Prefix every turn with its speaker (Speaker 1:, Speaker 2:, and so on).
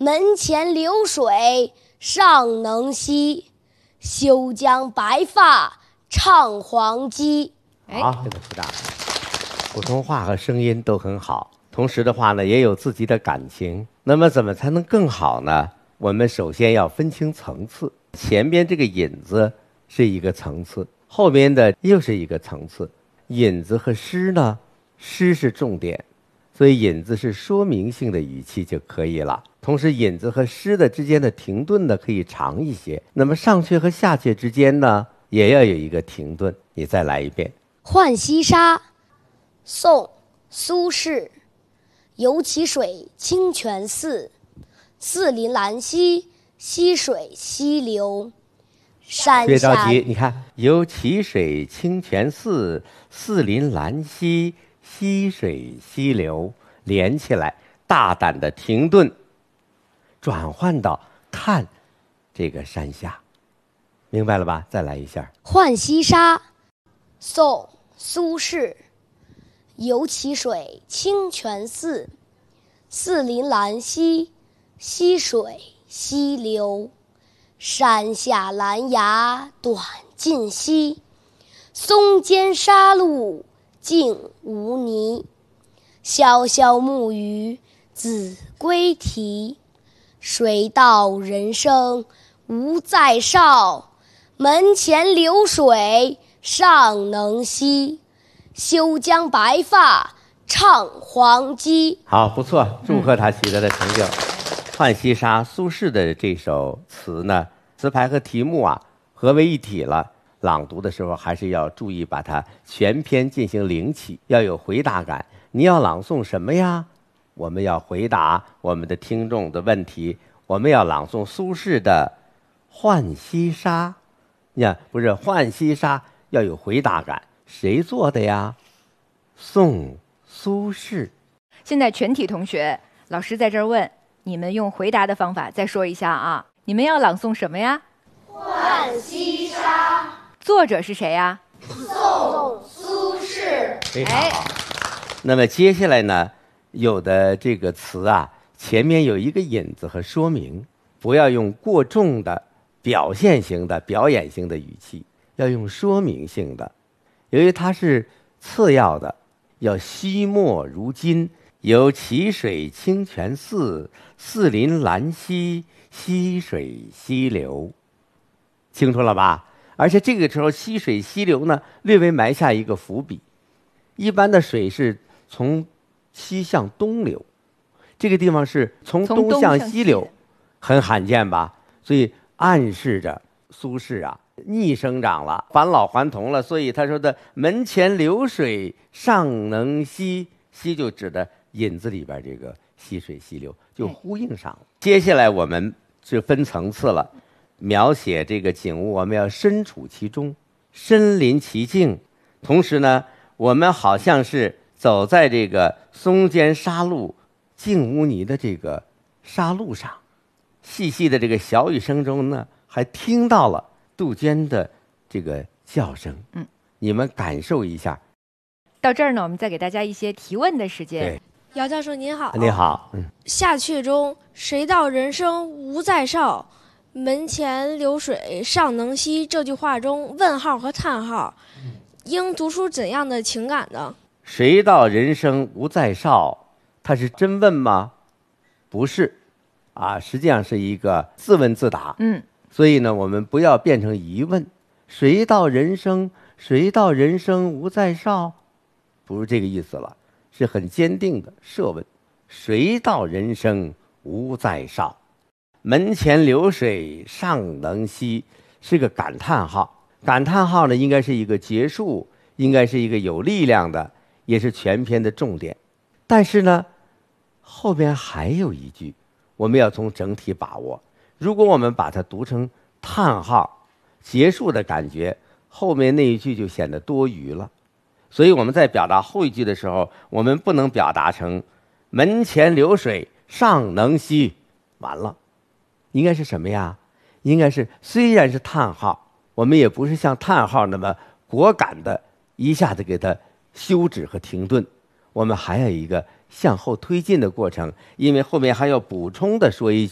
Speaker 1: 门前流水尚能西，休将白发唱黄鸡。
Speaker 2: 好，这个复杂，普通话和声音都很好，同时的话呢，也有自己的感情。那么怎么才能更好呢？我们首先要分清层次，前边这个引子是一个层次，后边的又是一个层次。引子和诗呢，诗是重点，所以引子是说明性的语气就可以了。同时引子和诗的之间的停顿呢可以长一些，那么上阙和下阙之间呢也要有一个停顿。你再来一遍。
Speaker 1: 浣溪沙，宋·苏轼。游其水清泉寺，寺临兰溪，溪水西流。山
Speaker 2: 别着
Speaker 1: 下
Speaker 2: 急，你看，游其水清泉寺，寺临兰溪，溪水西流，连起来，大胆的停顿，转换到看这个山下，明白了吧？再来一下。
Speaker 1: 浣溪沙，宋·苏轼。游其水清泉寺，寺临兰溪，溪水西流。山下兰芽短尽稀，松间沙路净无泥。潇潇暮雨子规啼，水到人生无再少。门前流水尚能西，休将白发唱黄鸡。
Speaker 2: 好，不错，祝贺他取得的成就。浣溪沙，苏轼的这首词呢，词牌和题目啊合为一体了。朗读的时候还是要注意把它全篇进行领起，要有回答感。你要朗诵什么呀？我们要回答我们的听众的问题。我们要朗诵苏轼的《浣溪沙》，你看，不是浣溪沙要有回答感。谁做的呀？宋苏轼。
Speaker 3: 现在全体同学，老师在这儿问你们，用回答的方法再说一下啊！你们要朗诵什么呀？
Speaker 1: 浣溪沙。
Speaker 3: 作者是谁呀？
Speaker 1: 宋苏轼。
Speaker 2: 非常好。那么接下来呢，有的这个词啊，前面有一个引子和说明，不要用过重的表现型的表演型的语气，要用说明性的。由于它是次要的，要惜墨如金，游其水清泉寺，寺临兰溪，溪水西流。清楚了吧？而且这个时候溪水西流呢，略微埋下一个伏笔。一般的水是从西向东流，这个地方是从东向西流，很罕见吧？所以暗示着苏轼啊逆生长了，返老还童了。所以他说的门前流水尚能西，西就指的引子里边这个溪水西流，就呼应上了。接下来我们是分层次了，描写这个景物，我们要身处其中，身临其境。同时呢，我们好像是走在这个松间沙路净污泥的这个沙路上，细细的这个小雨声中呢，还听到了杜鹃的这个叫声。你们感受一下。
Speaker 3: 到这儿呢，我们再给大家一些提问的时间。
Speaker 2: 对，
Speaker 4: 姚教授您好。
Speaker 2: 你好。
Speaker 4: 下阙中“谁道人生无再少，门前流水尚能西”这句话中，问号和叹号，应读出怎样的情感呢？
Speaker 2: 谁道人生无再少，他是真问吗？不是啊，实际上是一个自问自答。所以呢，我们不要变成疑问。谁道人生无再少，不是这个意思了，是很坚定的设问。谁道人生无再少，门前流水尚能西，是个感叹号。感叹号呢，应该是一个结束，应该是一个有力量的，也是全篇的重点。但是呢，后边还有一句，我们要从整体把握。如果我们把它读成叹号结束的感觉，后面那一句就显得多余了。所以我们在表达后一句的时候，我们不能表达成门前流水尚能西，完了，应该是什么呀？应该是虽然是叹号，我们也不是像叹号那么果敢的一下子给它休止和停顿，我们还有一个向后推进的过程，因为后面还要补充的说一句